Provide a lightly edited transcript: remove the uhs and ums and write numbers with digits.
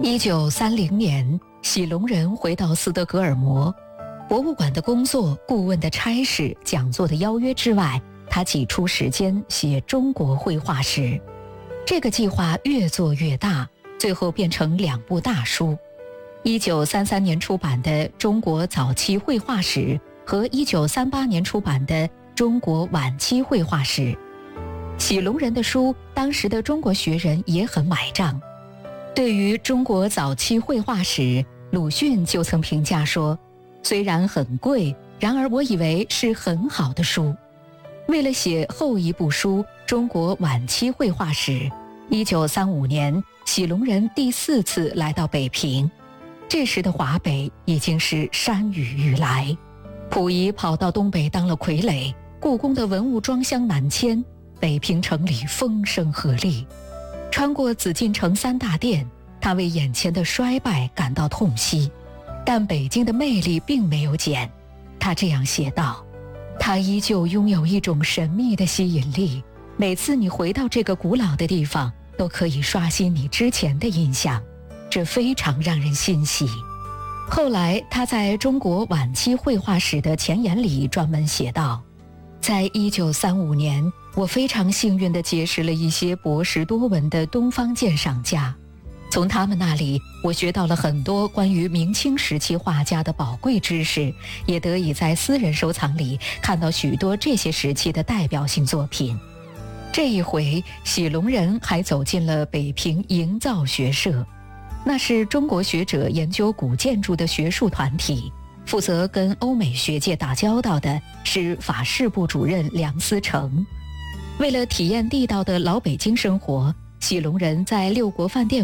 1930年，喜隆人回到斯德哥尔摩，博物馆的工作、顾问的差事、讲座的邀约之外，他挤出时间写中国绘画史。这个计划越做越大，最后变成2部大书：1933年出版的《中国早期绘画史》和1938年出版的《中国晚期绘画史》。喜隆人的书，当时的中国学人也很买账。对于中国早期绘画史，鲁迅就曾评价说，虽然很贵，然而我以为是很好的书。为了写后一部书《中国晚期绘画史》，1935年，喜隆人第4次来到北平。这时的华北已经是山雨欲来，溥仪跑到东北当了傀儡，故宫的文物装箱南迁，北平城里风声鹤唳。穿过紫禁城3大殿，他为眼前的衰败感到痛惜，但北京的魅力并没有减。他这样写道：它依旧拥有一种神秘的吸引力，每次你回到这个古老的地方，都可以刷新你之前的印象，这非常让人欣喜。后来他在中国晚期绘画史的前言里专门写道，在1935年，我非常幸运地结识了一些博识多闻的东方鉴赏家，从他们那里我学到了很多关于明清时期画家的宝贵知识，也得以在私人收藏里看到许多这些时期的代表性作品。这一回，喜隆人还走进了北平营造学社，那是中国学者研究古建筑的学术团体，负责跟欧美学界打交道的是法式部主任梁思成。为了体验地道的老北京生活，喜隆人在6国饭店